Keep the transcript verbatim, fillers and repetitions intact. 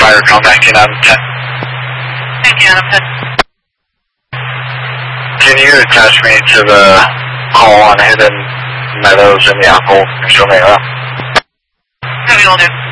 fire, contacting Adam ten. Thank you, Adam ten. Can you attach me to the call on Hidden Meadows in the Apple and show me that? Copy, will do.